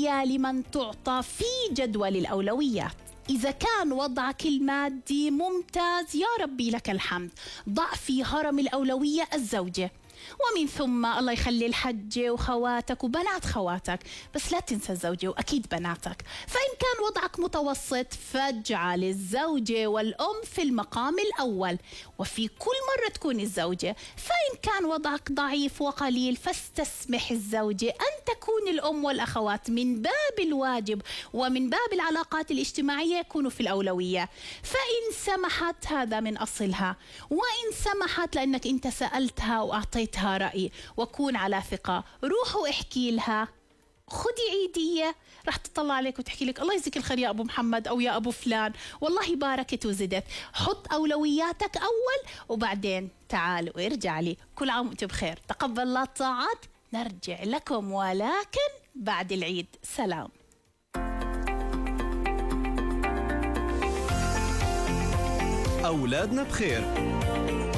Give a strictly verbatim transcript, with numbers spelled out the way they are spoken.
الأولوية لمن تعطى في جدول الأولويات. إذا كان وضعك المادي ممتاز يا ربي لك الحمد، ضع في هرم الأولوية الزوجة، ومن ثم الله يخلي الحجة وخواتك وبنات خواتك، بس لا تنسى الزوجة وأكيد بناتك. فإن كان وضعك متوسط فاجعل الزوجة والأم في المقام الأول، وفي كل مرة تكون الزوجة. فإن كان وضعك ضعيف وقليل فاستسمح الزوجة أن تكون الأم والأخوات من باب الواجب ومن باب العلاقات الاجتماعية يكونوا في الأولوية. فإن سمحت هذا من أصلها، وإن سمحت لأنك أنت سألتها وأعطيتها رأي وكون على ثقة، روح واحكي لها، خدي عيدية، راح تطلع عليك وتحكي لك الله يجزيك الخير يا أبو محمد أو يا أبو فلان، والله باركت وزدت. حط أولوياتك أول وبعدين تعال وارجع لي. كل عام وأنتم بخير، تقبل الله الطاعات، نرجع لكم ولكن بعد العيد. سلام. أولادنا بخير.